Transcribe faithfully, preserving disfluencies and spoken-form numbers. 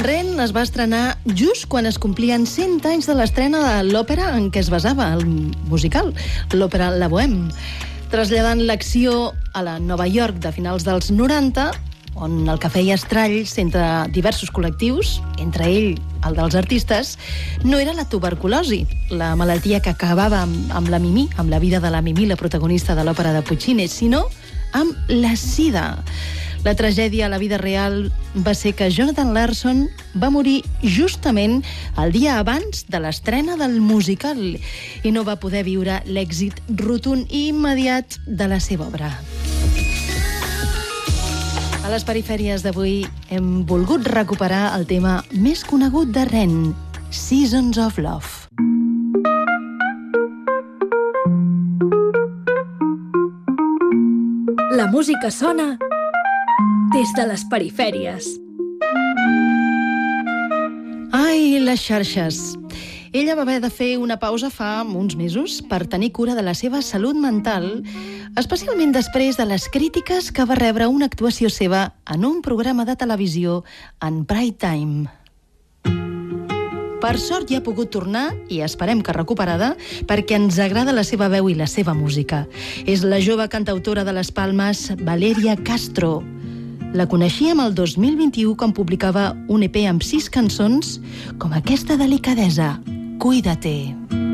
Ren es va estrenar just quan es complien cent anys de l'estrena de l'òpera en què es basava, el musical, l'òpera La Bohème, traslladant l'acció a la Nova York de finals dels noranta, on el que feia estralls entre diversos col·lectius, entre ell el dels artistes, no era la tuberculosi, la malaltia que acabava amb, amb la Mimí, amb la vida de la Mimí, la protagonista de l'òpera de Puccini, sinó amb la sida. La tragèdia a la vida real va ser que Jonathan Larson va morir justament el dia abans de l'estrena del musical i no va poder viure l'èxit rotund i immediat de la seva obra. A les perifèries d'avui hem volgut recuperar el tema més conegut de Ren, Seasons of Love. La música sona des de les perifèries. Ai, les xarxes. Ella va haver de fer una pausa fa uns mesos per tenir cura de la seva salut mental, especialment després de les crítiques que va rebre una actuació seva en un programa de televisió en prime time. Per sort ja ha pogut tornar, i esperem que recuperada, perquè ens agrada la seva veu i la seva música. És la jove cantautora de les Palmes, Valeria Castro. La coneixíem el dos mil vint-i-u quan publicava un E P amb sis cançons, com aquesta delicadesa, Cuídate.